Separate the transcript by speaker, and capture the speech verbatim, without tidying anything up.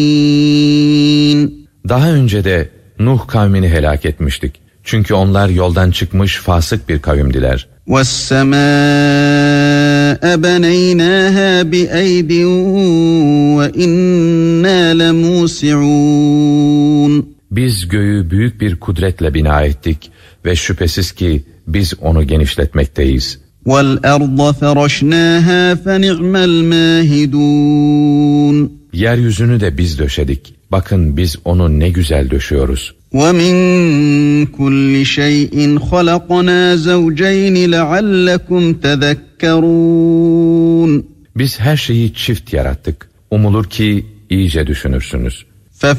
Speaker 1: Daha önce de Nuh kavmini helak etmiştik. Çünkü onlar yoldan çıkmış fasık bir kavimdiler.
Speaker 2: وَالسَّمَاءَ بَنَيْنَاهَا بِأَيْدٍ وَإِنَّا لَمُوسِعُونَ
Speaker 1: Biz göğü büyük bir kudretle bina ettik ve şüphesiz ki biz onu genişletmekteyiz.
Speaker 2: وَالْأَرْضَ فَرَشْنَاهَا فَنِعْمَ الْمَاهِدُونَ
Speaker 1: Yeryüzünü de biz döşedik. Bakın biz onu ne güzel döşüyoruz.
Speaker 2: وَمِنْ كُلِّ شَيْءٍ خَلَقْنَا زَوْجَيْنِ لَعَلَّكُمْ تَذَكَّرُونَ
Speaker 1: Biz her şeyi çift yarattık. Umulur ki iyice düşünürsünüz.